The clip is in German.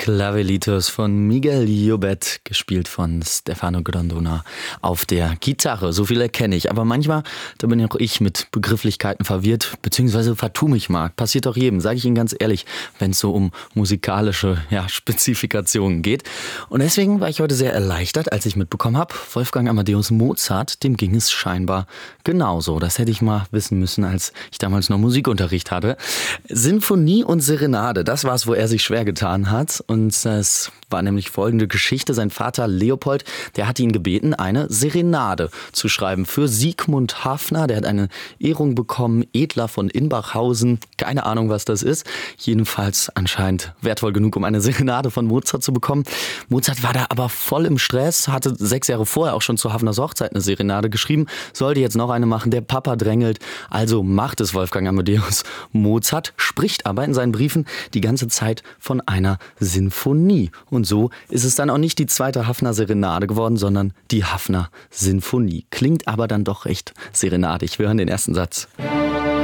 Clavelitos von Miguel Llobet, gespielt von Stefano Grondona auf der Gitarre. So viel erkenne ich, aber manchmal, da bin auch ich mit Begrifflichkeiten verwirrt, beziehungsweise vertue mich mal. Passiert doch jedem, sage ich Ihnen ganz ehrlich, wenn es so um musikalische Spezifikationen geht. Und deswegen war ich heute sehr erleichtert, als ich mitbekommen habe, Wolfgang Amadeus Mozart, dem ging es scheinbar genauso. Das hätte ich mal wissen müssen, als ich damals noch Musikunterricht hatte. Sinfonie und Serenade, das war es, wo er sich schwer getan hat. Und es war nämlich folgende Geschichte. Sein Vater Leopold, der hat ihn gebeten, eine Serenade zu schreiben für Sigmund Haffner. Der hat eine Ehrung bekommen, Edler von Inbachhausen. Keine Ahnung, was das ist. Jedenfalls anscheinend wertvoll genug, um eine Serenade von Mozart zu bekommen. Mozart war da aber voll im Stress, hatte 6 Jahre vorher auch schon zu Haffners Hochzeit eine Serenade geschrieben, sollte jetzt noch eine machen. Der Papa drängelt, also macht es Wolfgang Amadeus Mozart, spricht aber in seinen Briefen die ganze Zeit von einer Sinfonie. Und so ist es dann auch nicht die zweite Haffner-Serenade geworden, sondern die Haffner-Sinfonie. Klingt aber dann doch recht serenadig. Wir hören den ersten Satz.